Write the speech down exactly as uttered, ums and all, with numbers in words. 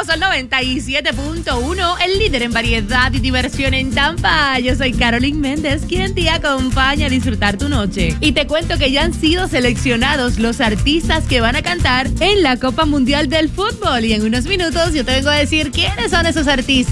Somos el noventa y siete punto uno, el líder en variedad y diversión en Tampa. Yo soy Carolyn Méndez, quien te acompaña a disfrutar tu noche. Y te cuento que ya han sido seleccionados los artistas que van a cantar en la Copa Mundial del Fútbol. Y en unos minutos yo te vengo a decir quiénes son esos artistas.